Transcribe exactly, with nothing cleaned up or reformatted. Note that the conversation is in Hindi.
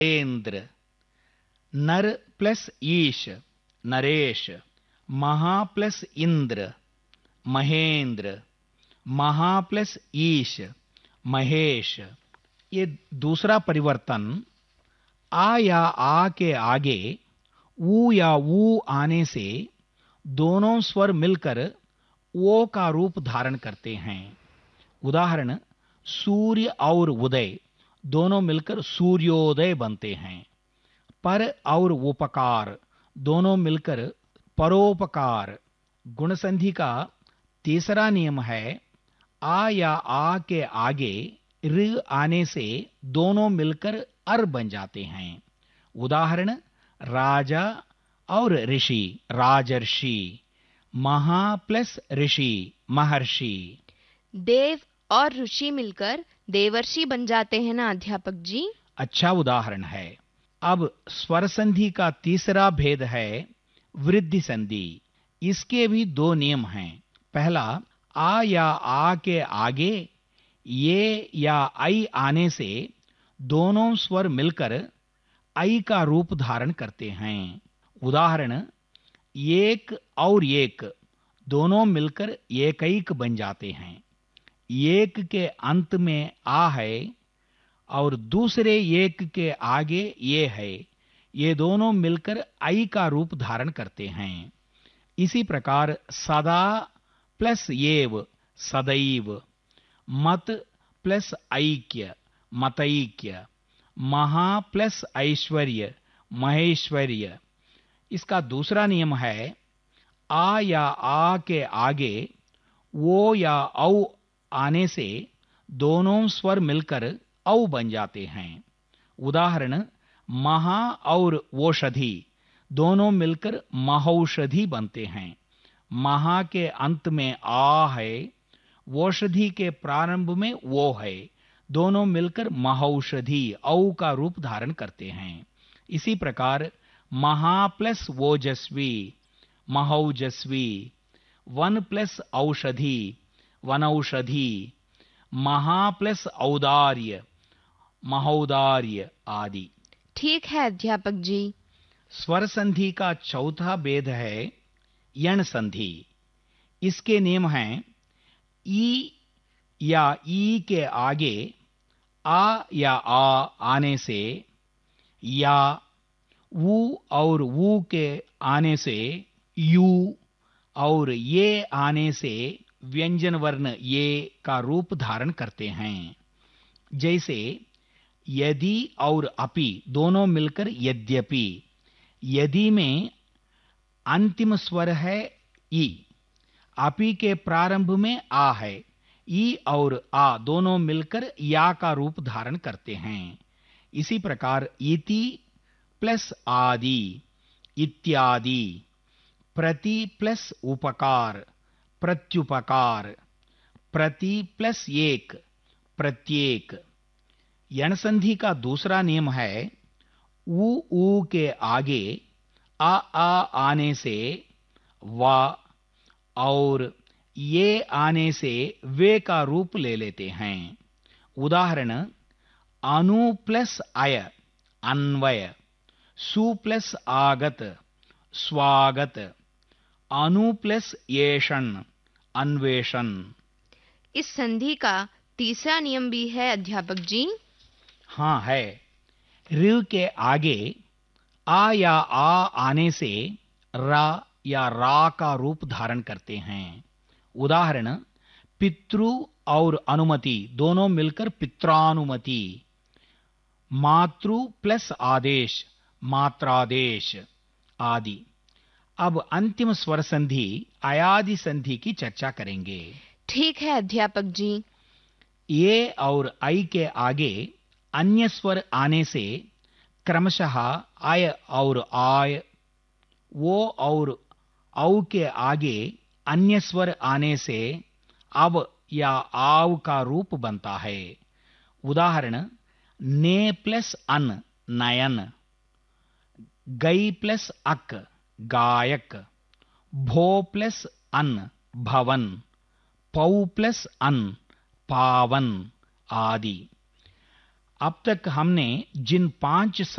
इंद्र, नर प्लस ईश नरेश, महा प्लस इंद्र महेंद्र, महा प्लस ईश महेश। ये दूसरा परिवर्तन आ या आ के आगे ऊ या ऊ आने से दोनों स्वर मिलकर ओ का रूप धारण करते हैं। उदाहरण, सूर्य और उदय दोनों मिलकर सूर्योदय बनते हैं। पर और उपकार दोनों मिलकर परोपकार। गुण संधि का तीसरा नियम है आ या आ के आगे ऋ आने से दोनों मिलकर अर बन जाते हैं। उदाहरण, राजा और ऋषि राजर्षि, महा प्लस ऋषि महर्षि। देव और ऋषि मिलकर देवर्षि बन जाते हैं ना अध्यापक जी? अच्छा उदाहरण है। अब स्वर संधि का तीसरा भेद है वृद्धि संधि। इसके भी दो नियम हैं। पहला, आ या आ के आगे ये या आई आने से दोनों स्वर मिलकर आई का रूप धारण करते हैं। उदाहरण, एक और एक दोनों मिलकर एकैक बन जाते हैं। एक के अंत में आ है और दूसरे एक के आगे ये है। ये दोनों मिलकर आई का रूप धारण करते हैं। इसी प्रकार सदा प्लस एव सदैव, मत प्लस ऐक्य मतैक्य, महा प्लस ऐश्वर्य महेश्वर्य। इसका दूसरा नियम है आ या आ के आगे ओ या औ आने से दोनों स्वर मिलकर औ बन जाते हैं। उदाहरण, महा और औषधि दोनों मिलकर महौषधि बनते हैं। महा के अंत में आ है, औषधि के प्रारंभ में वो है। दोनों मिलकर महौषधि औ का रूप धारण करते हैं। इसी प्रकार महा प्लस ओजस्वी महौजस्वी, वन प्लस औषधि वनौषधि, महा प्लस औदार्य महोदार्य आदि। ठीक है अध्यापक जी। स्वर संधि का चौथा भेद है यण संधि। इसके नियम हैं ई या ई के आगे आ या आ आने से, या वू और वू के आने से यू, और ये आने से व्यंजन वर्ण ये का रूप धारण करते हैं। जैसे यदि और अपि दोनों मिलकर यद्यपि। यदि में अंतिम स्वर है ई, अपि के प्रारंभ में आ है। ई और आ दोनों मिलकर या का रूप धारण करते हैं। इसी प्रकार इति प्लस आदि इत्यादि, प्रति प्लस उपकार प्रत्युपकार, प्रति प्लस एक प्रत्येक। यण संधि का दूसरा नियम है ऊ ऊ के आगे आ आ आने से वा और ये आने से वे का रूप ले लेते हैं। उदाहरण, अनु प्लस अय अन्वय, सु प्लस आगत स्वागत, अनु प्लस येषण अन्वेषण। इस संधि का तीसरा नियम भी है अध्यापक जी? हाँ है। ऋ के आगे आ या आ आने से रा या रा का रूप धारण करते हैं। उदाहरण, पितृ और अनुमति दोनों मिलकर पित्रानुमति, मातृ प्लस आदेश मात्रादेश आदि। अब अंतिम स्वर संधि अयादि संधि की चर्चा करेंगे। ठीक है अध्यापक जी। ये और आई के आगे अन्य स्वर आने से क्रमशः आय और आय, वो और औ के आगे अन्य स्वर आने से अब या आव का रूप बनता है। उदाहरण, ने प्लस अन नयन, गई प्लस अक गायक, भो प्लस अन भवन, पौ प्लस अन पावन आदि। अब तक हमने जिन पांच